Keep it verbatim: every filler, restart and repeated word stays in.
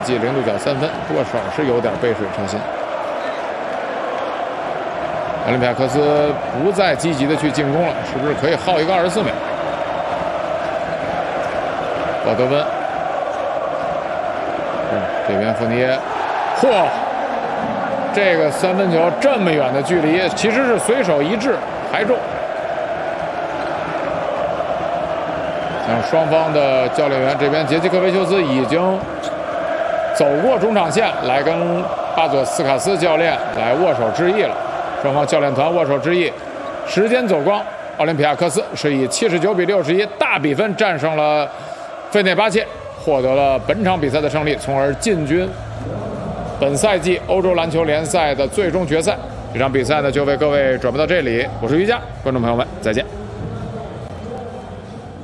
即零度角三分，多少是有点杯水车薪。奥林匹亚科斯不再积极的去进攻了，是不是可以耗一个二十四秒？鲍德温，嗯，这边福尼耶，嚯，这个三分球这么远的距离，其实是随手一掷还中。像双方的教练员这边，杰基科维修斯已经走过中场线，来跟巴佐斯卡斯教练来握手致意了。双方教练团握手致意，时间走光，奥林匹亚科斯是以七十九比六十一大比分战胜了费内巴切，获得了本场比赛的胜利，从而进军本赛季欧洲篮球联赛的最终决赛。这场比赛呢，就为各位转播到这里，我是于佳，观众朋友们再见。